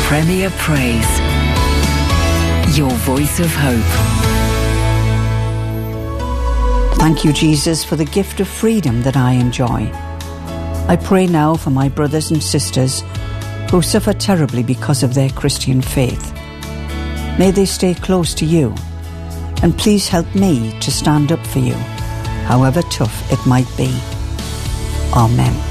Premier Praise. Your voice of hope. Thank you, Jesus, for the gift of freedom that I enjoy. I pray now for my brothers and sisters who suffer terribly because of their Christian faith. May they stay close to you, and please help me to stand up for you, however tough it might be. Amen.